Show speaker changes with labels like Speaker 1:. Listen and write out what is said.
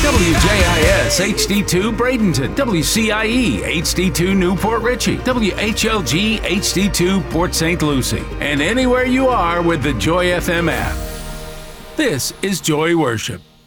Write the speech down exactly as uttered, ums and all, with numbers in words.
Speaker 1: W J I S H D two Bradenton, W C I E H D two Newport Richey, W H L G H D two Port Saint Lucie, and anywhere you are with the Joy F M app. This is Joy Worship.